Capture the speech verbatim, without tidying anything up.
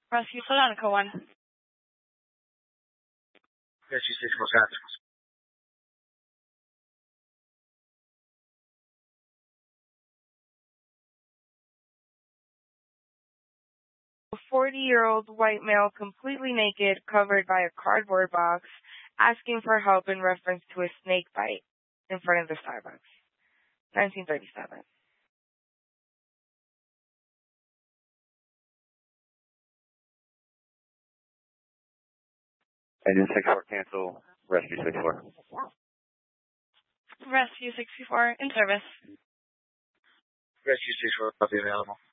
Rescue Salonica one. Rescue six four seven. A forty-year-old white male completely naked, covered by a cardboard box, asking for help in reference to a snake bite in front of the Starbucks. nineteen thirty-seven. Engine six four cancel. Rescue six four. Rescue sixty-four in service. Rescue six four, copy available.